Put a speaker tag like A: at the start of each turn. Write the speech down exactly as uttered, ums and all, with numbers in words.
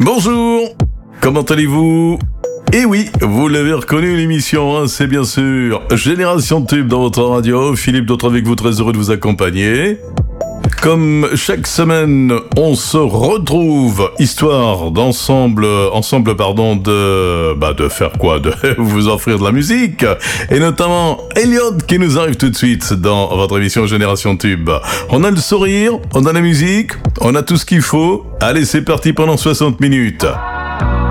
A: Bonjour, comment allez-vous ? Et oui, vous l'avez reconnu l'émission, hein, c'est bien sûr Génération Tube dans votre radio. Philippe Dautre avec vous, très heureux de vous accompagner. Comme chaque semaine, on se retrouve, histoire d'ensemble, ensemble, pardon, de, bah, de faire quoi, de vous offrir de la musique, et notamment Elliot qui nous arrive tout de suite dans votre émission Génération Tube. On a le sourire, on a la musique, on a tout ce qu'il faut. Allez, c'est parti pendant soixante minutes.